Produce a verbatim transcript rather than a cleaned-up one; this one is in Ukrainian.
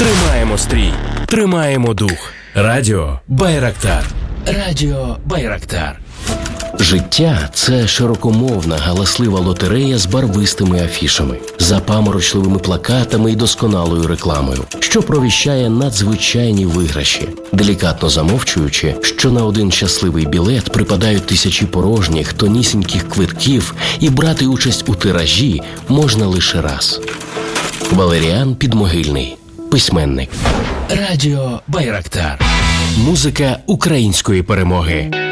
Тримаємо стрій, тримаємо дух. Радіо Байрактар. Радіо Байрактар. Життя – це широкомовна, галаслива лотерея з барвистими афішами, запаморочливими плакатами і досконалою рекламою, що провіщає надзвичайні виграші, делікатно замовчуючи, що на один щасливий білет припадають тисячі порожніх, тонісіньких квитків, і брати участь у тиражі можна лише раз. Валеріан Підмогильний, письменник. Радіо Байрактар. Музика української перемоги.